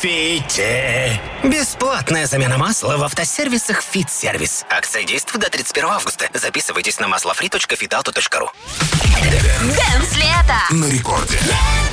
Фите. Бесплатная замена масла в автосервисах «Фит-сервис». Акция действует до 31 августа. Записывайтесь на маслофри.фитауто.ру. Дэнс лето На рекорде.